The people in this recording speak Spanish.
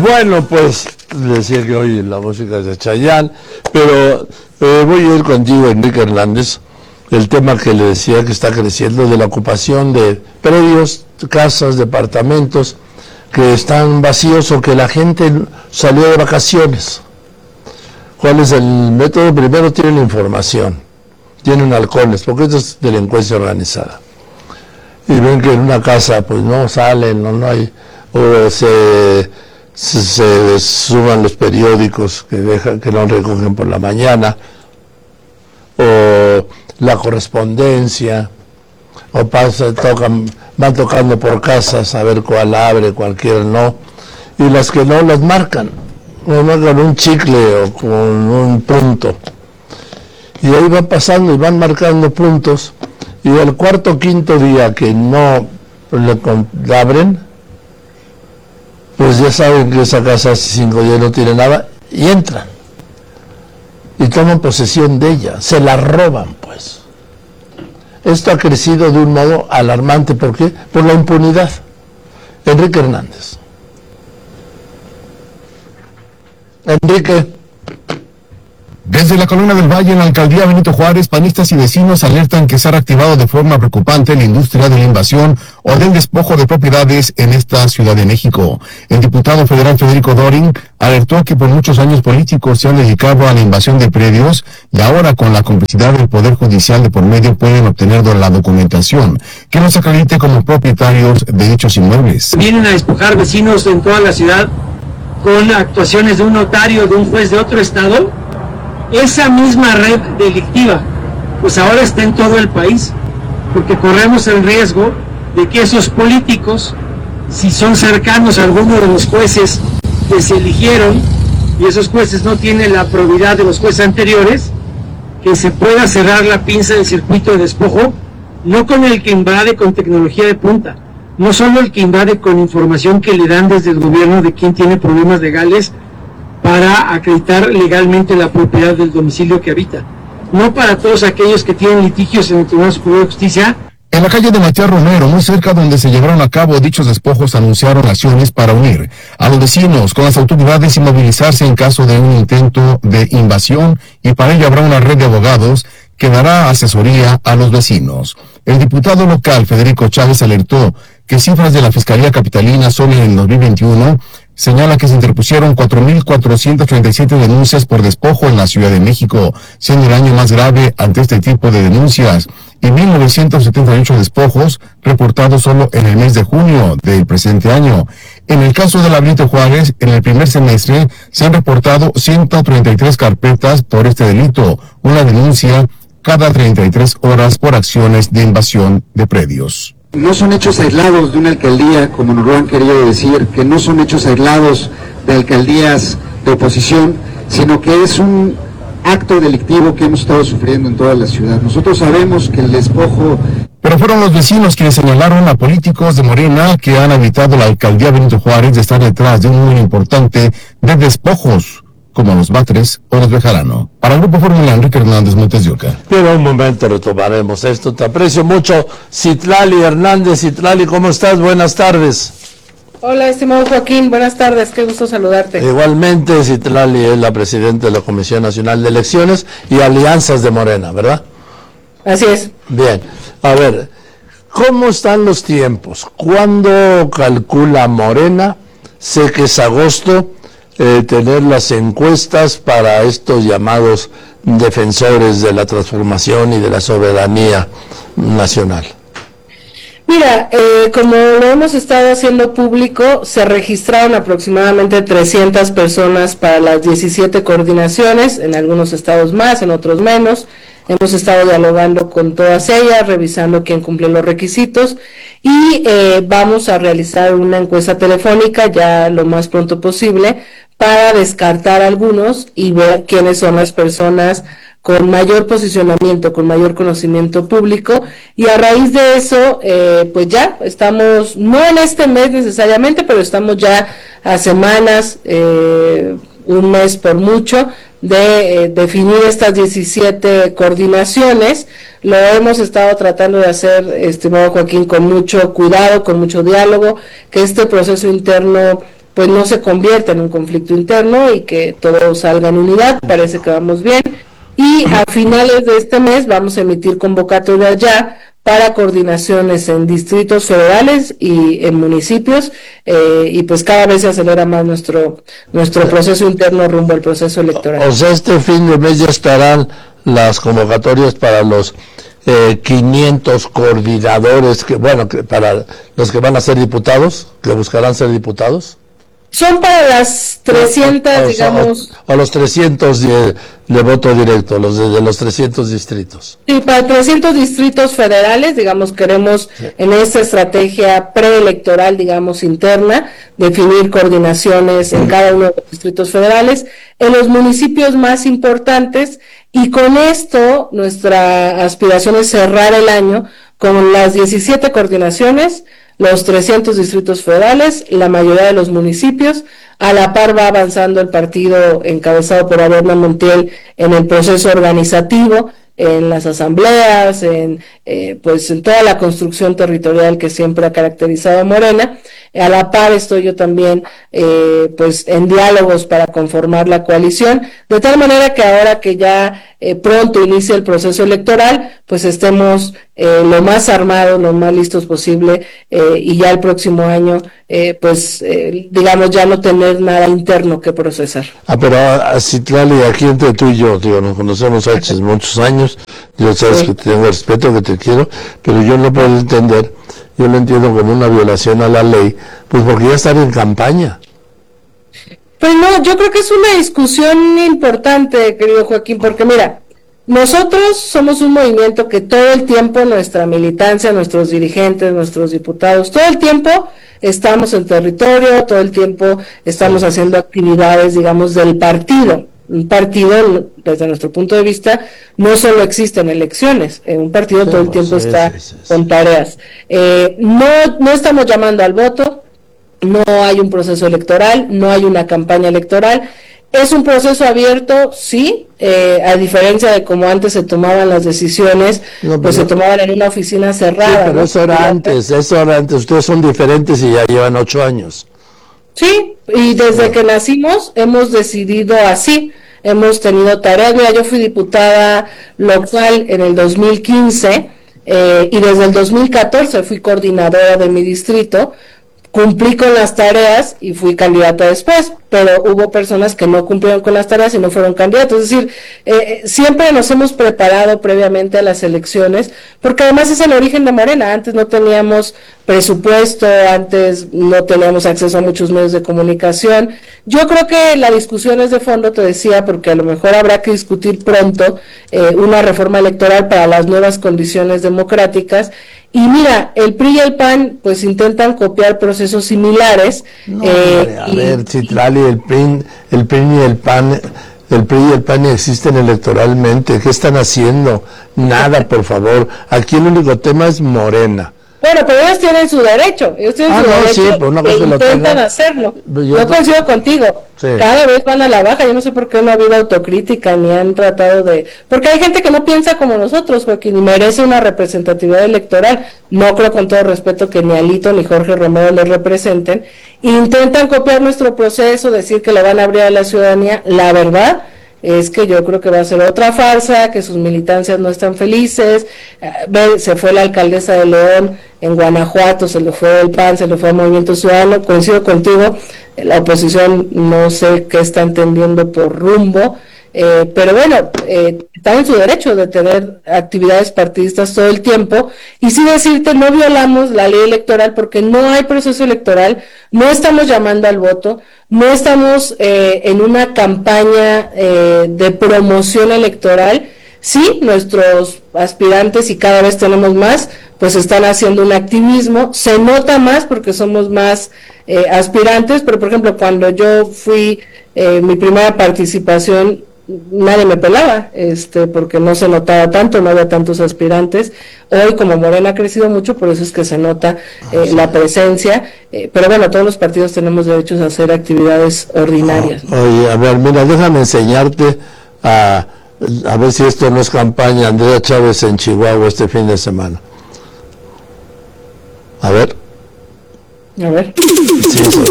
Bueno, pues decía que hoy la música es de Chayanne, pero voy a ir contigo, Enrique Hernández, el tema que le decía que está creciendo de la ocupación de predios, casas, departamentos que están vacíos o que la gente salió de vacaciones. ¿Cuál es el método? Primero tienen información, tienen halcones, porque esto es delincuencia organizada. Y ven que en una casa pues no salen, no hay, o se suman los periódicos que no recogen por la mañana, o la correspondencia, o van tocando por casas a ver cuál abre, cualquiera no, y las que no las marcan un chicle o con un punto, y ahí van pasando y van marcando puntos, y el cuarto o quinto día que no le abren, pues ya saben que esa casa hace 5 días no tiene nada, y entran y toman posesión de ella, se la roban pues. Esto ha crecido de un modo alarmante. ¿Por qué? Por la impunidad. Enrique Hernández. Enrique. Desde la Colina del Valle, en la alcaldía Benito Juárez, panistas y vecinos alertan que se ha reactivado de forma preocupante la industria de la invasión o del despojo de propiedades en esta Ciudad de México. El diputado federal Federico Dorin alertó que por muchos años políticos se han dedicado a la invasión de predios y ahora con la complicidad del Poder Judicial de por medio pueden obtener la documentación que los acredite como propietarios de dichos inmuebles. Vienen a despojar vecinos en toda la ciudad con actuaciones de un notario, de un juez de otro estado. Esa misma red delictiva, pues ahora está en todo el país, porque corremos el riesgo de que esos políticos, si son cercanos a alguno de los jueces que se eligieron, y esos jueces no tienen la probidad de los jueces anteriores, que se pueda cerrar la pinza del circuito de despojo, no con el que invade con tecnología de punta, no solo el que invade con información que le dan desde el gobierno de quién tiene problemas legales, para acreditar legalmente la propiedad del domicilio que habita, no para todos aquellos que tienen litigios en el Tribunal Superior de Justicia. En la calle de Matías Romero, muy cerca donde se llevaron a cabo dichos despojos, anunciaron acciones para unir a los vecinos con las autoridades y movilizarse en caso de un intento de invasión, y para ello habrá una red de abogados que dará asesoría a los vecinos. El diputado local Federico Chávez alertó que cifras de la Fiscalía Capitalina solo en el 2021 señala que se interpusieron 4.437 denuncias por despojo en la Ciudad de México, siendo el año más grave ante este tipo de denuncias, y 1.978 despojos reportados solo en el mes de junio del presente año. En el caso de la Benito Juárez, en el primer semestre se han reportado 133 carpetas por este delito, una denuncia cada 33 horas por acciones de invasión de predios. No son hechos aislados de una alcaldía, como nos lo han querido decir, que no son hechos aislados de alcaldías de oposición, sino que es un acto delictivo que hemos estado sufriendo en toda la ciudad. Nosotros sabemos que el despojo... Pero fueron los vecinos quienes señalaron a políticos de Morena que han habitado la alcaldía Benito Juárez de estar detrás de un número importante de despojos, como los Batres o los Bejarano. Para el Grupo Fórmula, Enrique Hernández, Montes de Oca. Pero un momento retomaremos esto. Te aprecio mucho, Citlali Hernández. Citlali, ¿cómo estás? Buenas tardes. Hola, estimado Joaquín, buenas tardes, qué gusto saludarte. Igualmente, Citlali es la presidenta de la Comisión Nacional de Elecciones y Alianzas de Morena, ¿verdad? Así es. Bien, a ver, ¿cómo están los tiempos? ¿Cuándo calcula Morena? Sé que es agosto, tener las encuestas para estos llamados defensores de la transformación y de la soberanía nacional. Mira, como lo hemos estado haciendo público, se registraron aproximadamente 300 personas para las 17 coordinaciones, en algunos estados más, en otros menos. Hemos estado dialogando con todas ellas, revisando quién cumple los requisitos, y vamos a realizar una encuesta telefónica ya lo más pronto posible para descartar algunos y ver quiénes son las personas con mayor posicionamiento, con mayor conocimiento público, y a raíz de eso, pues ya estamos, no en este mes necesariamente, pero estamos ya a semanas, un mes por mucho, de definir estas 17 coordinaciones. Lo hemos estado tratando de hacer, estimado Joaquín, con mucho cuidado, con mucho diálogo, que este proceso interno pues no se convierta en un conflicto interno y que todo salga en unidad. Parece que vamos bien. Y a finales de este mes vamos a emitir convocatoria ya para coordinaciones en distritos federales y en municipios, y pues cada vez se acelera más nuestro proceso interno rumbo al proceso electoral. O sea, este fin de mes ya estarán las convocatorias para los 500 coordinadores para los que van a ser diputados, que buscarán ser diputados. Son para las 300, digamos... O los 300 de voto directo, de los 300 distritos. Sí, para 300 distritos federales, digamos, queremos en esta estrategia preelectoral, digamos, interna, definir coordinaciones en cada uno de los distritos federales, en los municipios más importantes, y con esto nuestra aspiración es cerrar el año con las 17 coordinaciones, los 300 distritos federales, la mayoría de los municipios. A la par va avanzando el partido encabezado por Ariadna Montiel en el proceso organizativo, en las asambleas, pues en toda la construcción territorial que siempre ha caracterizado a Morena. A la par estoy yo también pues en diálogos para conformar la coalición, de tal manera que ahora que ya pronto inicia el proceso electoral, pues estemos lo más armados, lo más listos posible, y ya el próximo año pues digamos ya no tener nada interno que procesar. Pero a Citlali, aquí entre tú y yo, digo, nos conocemos hace muchos años, yo sabes sí, que te tengo respeto, que te quiero, pero yo no puedo entender, yo lo entiendo como una violación a la ley, pues porque ya están en campaña. Pues no, yo creo que es una discusión importante, querido Joaquín, porque mira, nosotros somos un movimiento que todo el tiempo, nuestra militancia, nuestros dirigentes, nuestros diputados, todo el tiempo estamos en territorio, todo el tiempo estamos haciendo actividades, digamos, del partido. Un partido, desde nuestro punto de vista, no solo existen elecciones, un partido todo el tiempo está con tareas. No estamos llamando al voto, no hay un proceso electoral, no hay una campaña electoral. Es un proceso abierto, sí, a diferencia de como antes se tomaban las decisiones, pues se tomaban en una oficina cerrada. Sí, pero ¿no? Eso era antes, ustedes son diferentes y ya llevan 8 años. Sí, y desde que nacimos hemos decidido así, hemos tenido tareas. Mira, yo fui diputada local en el 2015 y desde el 2014 fui coordinadora de mi distrito. Cumplí con las tareas y fui candidata después, pero hubo personas que no cumplieron con las tareas y no fueron candidatos. Es decir, siempre nos hemos preparado previamente a las elecciones, porque además es el origen de Morena. Antes no teníamos presupuesto, antes no teníamos acceso a muchos medios de comunicación. Yo creo que la discusión es de fondo, te decía, porque a lo mejor habrá que discutir pronto una reforma electoral para las nuevas condiciones democráticas. Y mira, el PRI y el PAN pues intentan copiar procesos similares. No, a ver, Citlali, el PRI y el PAN existen electoralmente. ¿Qué están haciendo? Nada, por favor. Aquí el único tema es Morena. Bueno, pero ellos tienen su derecho. Ellos tienen su derecho, sí, pero una cosa intentan hacerlo. Yo coincido contigo. Sí. Cada vez van a la baja. Yo no sé por qué no ha habido autocrítica ni han tratado de... Porque hay gente que no piensa como nosotros, Joaquín, y merece una representatividad electoral. No creo, con todo respeto, que ni Alito ni Jorge Romero les representen. Intentan copiar nuestro proceso, decir que le van a abrir a la ciudadanía. La verdad es que yo creo que va a ser otra farsa, que sus militancias no están felices. Se fue la alcaldesa de León en Guanajuato, se le fue el PAN, se le fue el Movimiento Ciudadano. Coincido contigo, la oposición no sé qué está entendiendo por rumbo, pero bueno, están en su derecho de tener actividades partidistas todo el tiempo, y sí decirte, no violamos la ley electoral porque no hay proceso electoral, no estamos llamando al voto, no estamos en una campaña de promoción electoral. Sí, nuestros aspirantes, y cada vez tenemos más, pues están haciendo un activismo, se nota más porque somos más aspirantes, pero por ejemplo cuando yo fui mi primera participación, nadie me pelaba, porque no se notaba tanto, no había tantos aspirantes. Hoy, como Morena ha crecido mucho, por eso es que se nota la presencia, pero bueno, todos los partidos tenemos derechos a hacer actividades ordinarias. Oye, a ver, mira, déjame enseñarte a ver si esto no es campaña Andrea Chávez en Chihuahua este fin de semana. A ver. A ver. Sí,